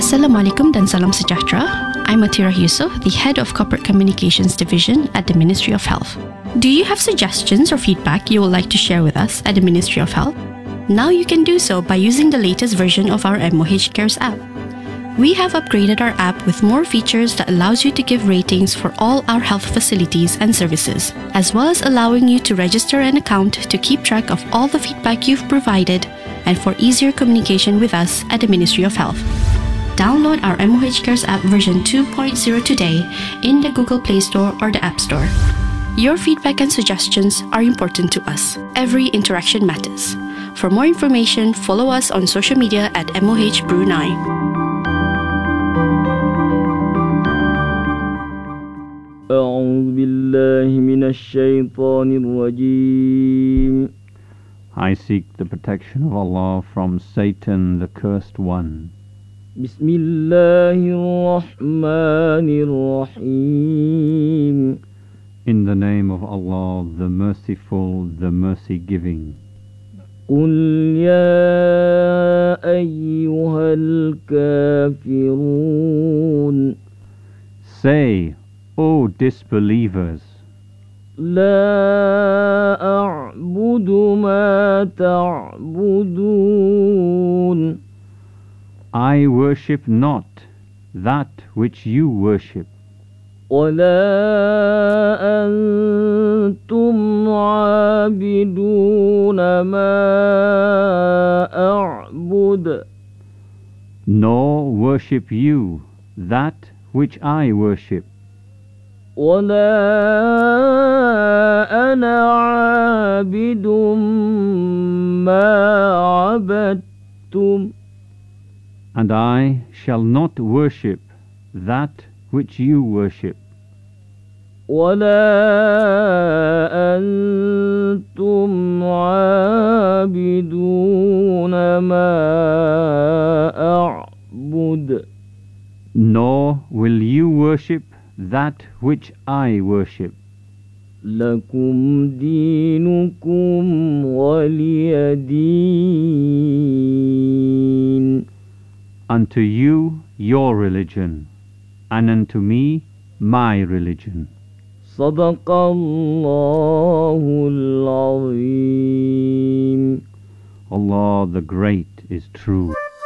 Assalamualaikum dan salam sejahtera. I'm Atira Yusof, the Head of Corporate Communications Division at the Ministry of Health. Do you have suggestions or feedback you would like to share with us at the Ministry of Health? Now you can do so by using the latest version of our MOH Cares app. We have upgraded our app with more features that allows you to give ratings for all our health facilities and services, as well as allowing you to register an account to keep track of all the feedback you've provided and for easier communication with us at the Ministry of Health. Download our MOH Cares app version 2.0 today in the Google Play Store or the App Store. Your feedback and suggestions are important to us. Every interaction matters. For more information, follow us on social media at MOH Brunei. أعوذ بالله من الشيطان الرجيم. I seek the protection of Allah from Satan, the cursed one. بسم الله الرحمن الرحيم. In the name of Allah, the merciful, the mercy-giving. قل يا أيها الكافرون. Say, O disbelievers, لا أعبد ما تعبدون. I worship not that which you worship, ولا أنتم عابدون ما أعبد. nor worship you that which I worship, ولا أنا عابد ما عبدتم. and I shall not worship that which you worship, ولا أنتم عابدون ما أعبد. nor will you worship that which I worship. لكم دينكم ولي دين. Unto you your religion, and unto me my religion. صدق الله العظيم. Allah the Great is true.